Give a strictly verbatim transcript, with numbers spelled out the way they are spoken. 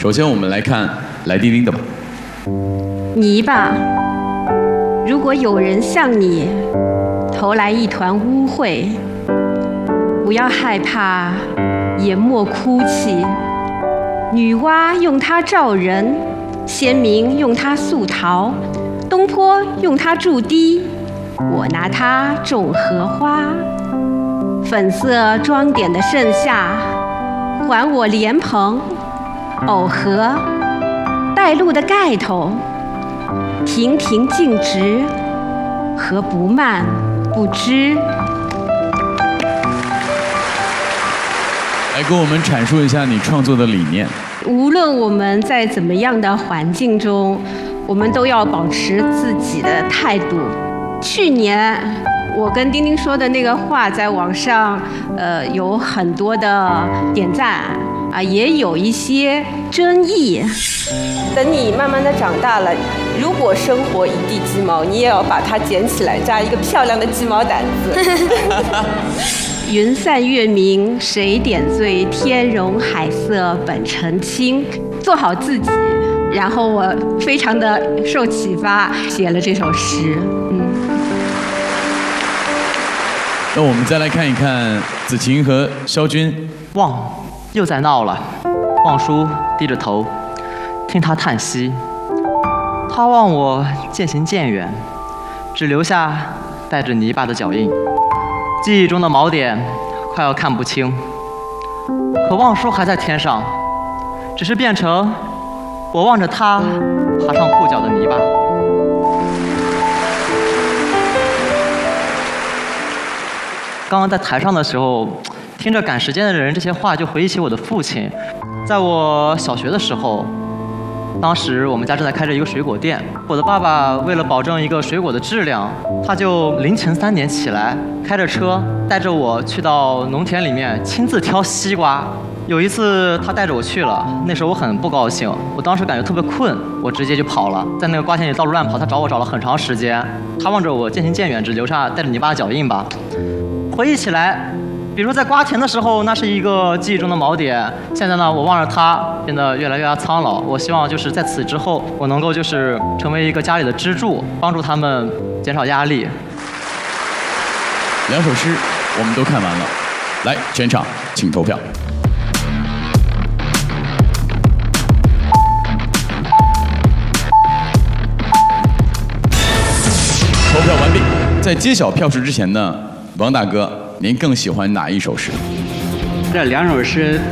首先我们来看来丁丁的吧。 泥巴，如果有人向你投来一团污秽，不要害怕，也莫哭泣。女娲用它照人，先民用它塑陶，东坡用它筑堤，我拿它种荷花。粉色装点的盛夏，还我莲蓬、藕荷、带露的盖头，亭亭净植，何不慢不知？ 来跟我们阐述一下你创作的理念。 无论我们在怎么样的环境中，我们都要保持自己的态度。去年我跟丁丁说的那个话，在网上呃有很多的点赞啊，也有一些争议。等你慢慢的长大了，如果生活一地鸡毛，你也要把它捡起来，扎一个漂亮的鸡毛掸子。云散月明，谁点缀？天容海色本澄清。做好自己，然后我非常的受启发，写了这首诗。嗯。 那我们再来看一看子晴和肖军。 望又在闹了，望叔低着头，听他叹息。他望我渐行渐远，只留下带着泥巴的脚印。记忆中的锚点快要看不清，可望叔还在天上，只是变成我望着他爬上裤脚的泥巴。刚刚在台上的时候，听着赶时间的人这些话，就回忆起我的父亲。在我小学的时候，当时我们家正在开着一个水果店，我的爸爸为了保证一个水果的质量，他就凌晨三点起来，开着车带着我去到农田里面亲自挑西瓜。有一次他带着我去了，那时候我很不高兴，我当时感觉特别困，我直接就跑了，在那个瓜田里到处乱跑，他找我找了很长时间。他望着我渐行渐远，只留下带着泥巴的脚印吧。回忆起来，比如在瓜田的时候，那是一个记忆中的锚点。现在呢，我望着它变得越来越苍老。我希望就是在此之后，我能够就是成为一个家里的支柱，帮助他们减少压力。 两首诗我们都看完了，来，全场请投票。投票完毕。在揭晓票数之前呢，王大哥，您更喜欢哪一首诗？ 这两首诗